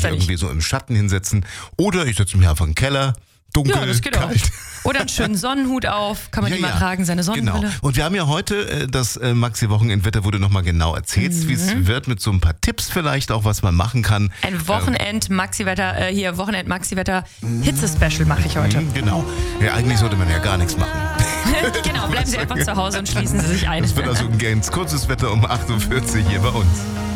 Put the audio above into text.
irgendwie so im Schatten hinsetzen. Oder ich setze mich einfach in den Keller. Dunkel, Ja, das geht kalt. auch. Oder einen schönen Sonnenhut auf, kann man immer tragen, seine Sonnenbrille. Genau. Und wir haben ja heute das Maxi-Wochenendwetter, wurde nochmal genau erzählt, wie es wird, mit so ein paar Tipps vielleicht auch, was man machen kann. Ein Wochenend-Maxi-Wetter, Wochenend-Maxi-Wetter Hitze-Special mache ich heute. Genau. Ja, eigentlich sollte man ja gar nichts machen. Genau, bleiben Sie einfach zu Hause und schließen Sie sich ein. Das wird also ein ganz kurzes Wetter um 8.40 Uhr hier bei uns.